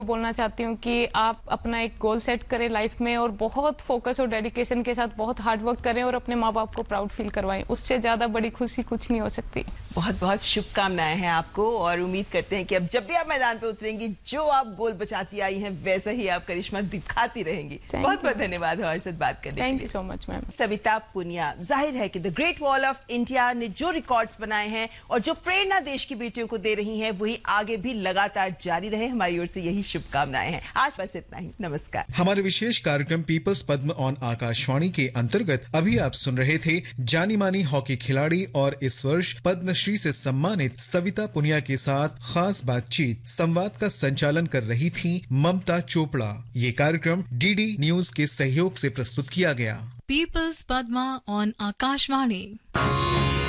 बोलना चाहती हूँ कि आप अपना एक गोल सेट करें लाइफ में और बहुत फोकस और डेडिकेशन के साथ बहुत हार्ड वर्क करें और अपने माँ बाप को प्राउड फील करवाएं। उससे ज़्यादा बड़ी खुशी कुछ नहीं हो सकती। बहुत बहुत शुभकामनाएं हैं आपको और उम्मीद करते हैं कि अब जब भी आप मैदान पे उतरेंगी, जो आप गोल बचाती आई हैं वैसा ही आप करिश्मा दिखाती रहेंगी। बहुत बहुत धन्यवाद हमारे साथ बात करने के लिए। Thank you so much ma'am. Savita Punia, जाहिर है कि the great wall of India ने जो रिकॉर्ड्स बनाए हैं और जो प्रेरणा देश की बेटियों को दे रही हैं, वही आगे भी लगातार जारी रहे। हमारी ओर से यही शुभकामनाएं हैं। आज बस इतना ही। नमस्कार। हमारे विशेष कार्यक्रम पीपल्स पद्म ऑन आकाशवाणी के अंतर्गत अभी आप सुन रहे थे जानी मानी हॉकी खिलाड़ी और इस वर्ष पद्मश्री से सम्मानित सविता पुनिया के साथ खास बातचीत। संवाद का संचालन कर रही थी ममता चोपड़ा। ये कार्यक्रम डीडी न्यूज के सहयोग से प्रस्तुत किया गया। Peoples Padma on Akashvani.